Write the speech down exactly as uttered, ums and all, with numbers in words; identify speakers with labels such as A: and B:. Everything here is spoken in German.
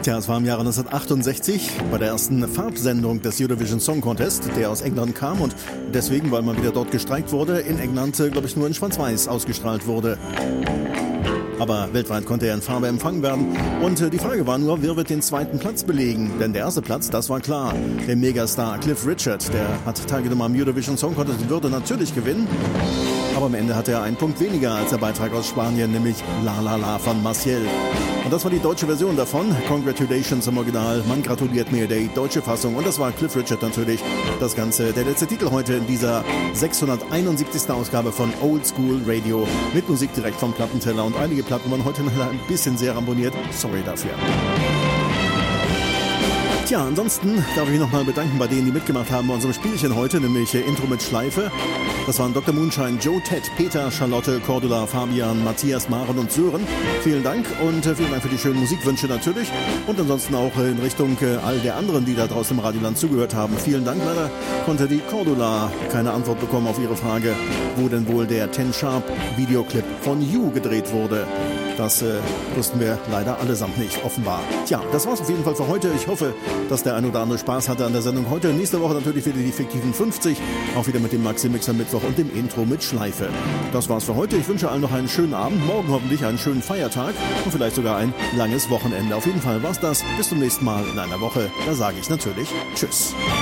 A: Tja, es war im Jahre neunzehnhundertachtundsechzig bei der ersten Farbsendung des Eurovision Song Contest, der aus England kam und deswegen, weil mal wieder dort gestreikt wurde, in England, glaube ich, nur in Schwarz-Weiß ausgestrahlt wurde. Aber weltweit konnte er in Farbe empfangen werden. Und äh, die Frage war nur, wer wird den zweiten Platz belegen? Denn der erste Platz, das war klar. Der Megastar Cliff Richard, der hat teilgenommen am Eurovision Song Contest und würde natürlich gewinnen. Aber am Ende hatte er einen Punkt weniger als der Beitrag aus Spanien, nämlich La La La von Maciel. Und das war die deutsche Version davon. Congratulations im Original. Man gratuliert mir, der deutsche Fassung. Und das war Cliff Richard natürlich. Das Ganze, der letzte Titel heute in dieser sechshunderteinundsiebzigsten Ausgabe von Old School Radio. Mit Musik direkt vom Plattenteller. Und einige Platten waren heute leider ein bisschen sehr ramponiert. Sorry dafür. Tja, ansonsten darf ich mich nochmal bedanken bei denen, die mitgemacht haben bei unserem Spielchen heute, nämlich äh, Intro mit Schleife. Das waren Doktor Moonshine, Joe, Ted, Peter, Charlotte, Cordula, Fabian, Matthias, Maren und Sören. Vielen Dank und äh, vielen Dank für die schönen Musikwünsche natürlich. Und ansonsten auch äh, in Richtung äh, all der anderen, die da draußen im Radioland zugehört haben. Vielen Dank. Leider konnte die Cordula keine Antwort bekommen auf ihre Frage, wo denn wohl der Ten Sharp Videoclip von You gedreht wurde. Das äh, wussten wir leider allesamt nicht, offenbar. Tja, das war's auf jeden Fall für heute. Ich hoffe, dass der ein oder andere Spaß hatte an der Sendung heute. Nächste Woche natürlich wieder die fiktiven fünfzig, auch wieder mit dem Maxi-Mixer Mittwoch und dem Intro mit Schleife. Das war's für heute. Ich wünsche allen noch einen schönen Abend, morgen hoffentlich einen schönen Feiertag und vielleicht sogar ein langes Wochenende. Auf jeden Fall war's das. Bis zum nächsten Mal in einer Woche. Da sage ich natürlich Tschüss.